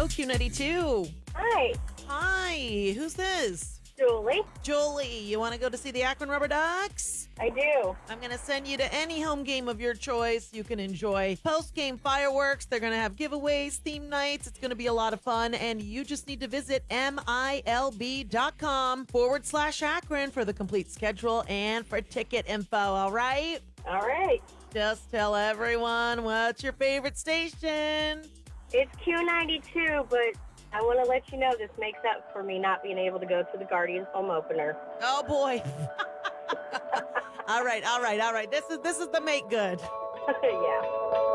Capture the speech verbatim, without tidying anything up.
Q ninety-two. Hi, Hi, who's this? Julie. Julie, you want to go to see the Akron Rubber Ducks? I do. I'm going to send you to any home game of your choice. You can enjoy post-game fireworks. They're going to have giveaways, theme nights. It's going to be a lot of fun. And you just need to visit milb.com forward slash Akron for the complete schedule and for ticket info, all right? All right. Just tell everyone what's your favorite station. It's Q ninety-two, but I want to let you know this makes up for me not being able to go to the Guardians home opener. Oh, boy. All right, all right, all right. This is this is the make good. Yeah.